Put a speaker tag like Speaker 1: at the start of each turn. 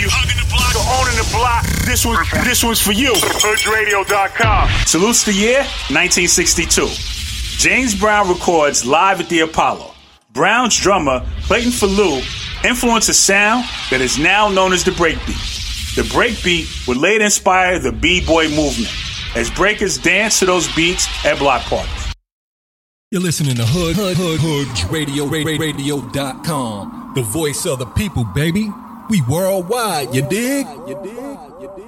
Speaker 1: you hugging the block or owning the block, this one's for you. HoodRadio.com. Salutes the year 1962. James Brown records live at the Apollo. Brown's drummer, Clayton Falou, influenced a sound that is now known as the breakbeat. The breakbeat would later inspire the B-boy movement as breakers dance to those beats at block parties.
Speaker 2: You're listening to HoodRadio.com, the voice of the people, baby. We worldwide, you dig?